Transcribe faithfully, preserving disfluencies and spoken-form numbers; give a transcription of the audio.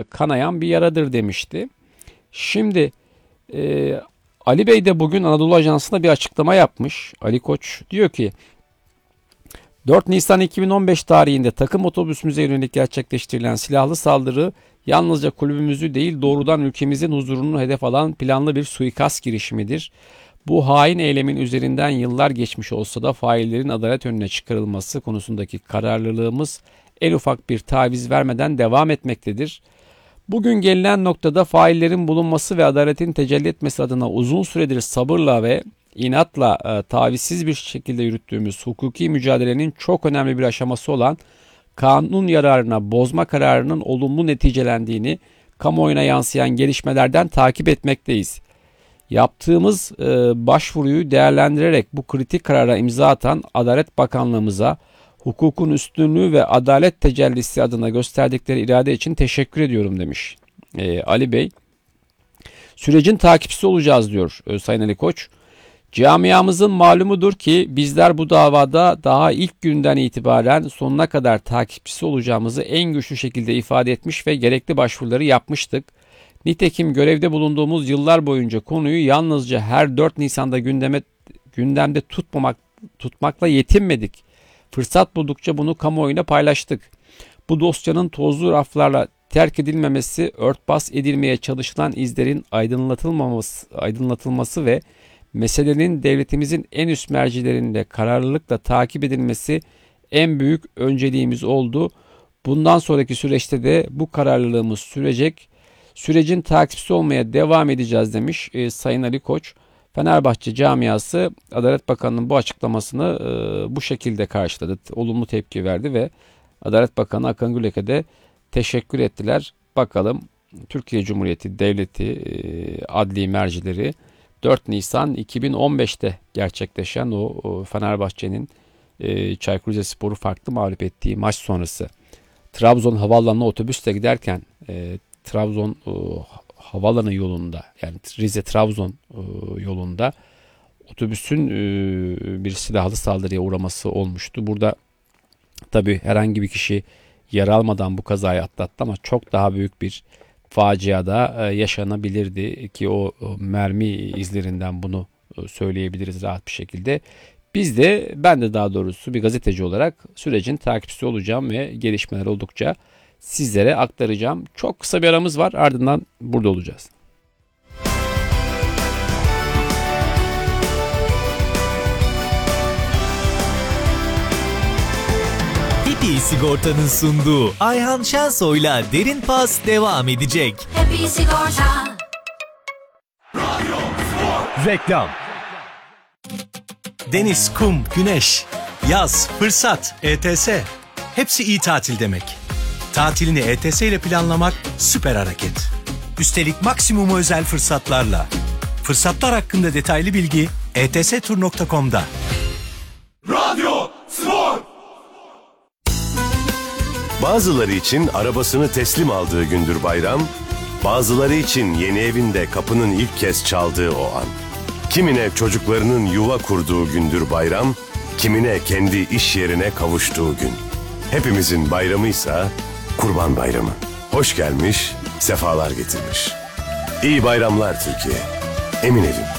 kanayan bir yaradır demişti. Şimdi e, Ali Bey de bugün Anadolu Ajansı'na bir açıklama yapmış. Ali Koç diyor ki dört Nisan iki bin on beş tarihinde takım otobüsümüze yönelik gerçekleştirilen silahlı saldırı yalnızca kulübümüzü değil doğrudan ülkemizin huzurunu hedef alan planlı bir suikast girişimidir. Bu hain eylemin üzerinden yıllar geçmiş olsa da faillerin adalet önüne çıkarılması konusundaki kararlılığımız en ufak bir taviz vermeden devam etmektedir. Bugün gelinen noktada faillerin bulunması ve adaletin tecelli etmesi adına uzun süredir sabırla ve inatla e, tavizsiz bir şekilde yürüttüğümüz hukuki mücadelenin çok önemli bir aşaması olan kanun yararına bozma kararının olumlu neticelendiğini kamuoyuna yansıyan gelişmelerden takip etmekteyiz. Yaptığımız e, başvuruyu değerlendirerek bu kritik karara imza atan Adalet Bakanlığımıza hukukun üstünlüğü ve adalet tecellisi adına gösterdikleri irade için teşekkür ediyorum demiş e, Ali Bey. Sürecin takipçisi olacağız diyor e, Sayın Ali Koç. Camiamızın malumudur ki bizler bu davada daha ilk günden itibaren sonuna kadar takipçisi olacağımızı en güçlü şekilde ifade etmiş ve gerekli başvuruları yapmıştık. Nitekim görevde bulunduğumuz yıllar boyunca konuyu yalnızca her dört Nisan'da gündeme, gündemde tutmamak, tutmakla yetinmedik. Fırsat buldukça bunu kamuoyuna paylaştık. Bu dosyanın tozlu raflarla terk edilmemesi, örtbas edilmeye çalışılan izlerin aydınlatılmaması, aydınlatılması ve meselenin devletimizin en üst mercilerinde kararlılıkla takip edilmesi en büyük önceliğimiz oldu. Bundan sonraki süreçte de bu kararlılığımız sürecek. Sürecin takipçisi olmaya devam edeceğiz demiş e, Sayın Ali Koç. Fenerbahçe camiası Adalet Bakanı'nın bu açıklamasını e, bu şekilde karşıladı. Olumlu tepki verdi ve Adalet Bakanı Akın Gürlek'e de teşekkür ettiler. Bakalım Türkiye Cumhuriyeti Devleti e, adli mercileri dört Nisan iki bin on beşte gerçekleşen o, o Fenerbahçe'nin e, Çaykur Rizespor'u farklı mağlup ettiği maç sonrası Trabzon havaalanına otobüsle giderken e, Trabzon e, havaalanı yolunda yani Rize-Trabzon e, yolunda otobüsün e, bir silahlı saldırıya uğraması olmuştu. Burada tabii herhangi bir kişi yara almadan bu kazayı atlattı ama çok daha büyük bir faciada yaşanabilirdi ki o mermi izlerinden bunu söyleyebiliriz rahat bir şekilde. Biz de ben de daha doğrusu bir gazeteci olarak sürecin takipçisi olacağım ve gelişmeler oldukça sizlere aktaracağım. Çok kısa bir aramız var, ardından burada olacağız. Happy Sigorta'nın sunduğu Ayhan Şensoy'la Derin Pas devam edecek. Happy Sigorta. Reklam. Deniz, kum, güneş, yaz, fırsat, E T S. Hepsi iyi tatil demek. Tatilini E T S ile planlamak süper hareket. Üstelik maksimum özel fırsatlarla. Fırsatlar hakkında detaylı bilgi e t s tur nokta com'da. Radyo Spor. Bazıları için arabasını teslim aldığı gündür bayram, bazıları için yeni evinde kapının ilk kez çaldığı o an. Kimine çocuklarının yuva kurduğu gündür bayram, kimine kendi iş yerine kavuştuğu gün. Hepimizin bayramıysa Kurban Bayramı. Hoş gelmiş, sefalar getirmiş. İyi bayramlar Türkiye. Emin Evim.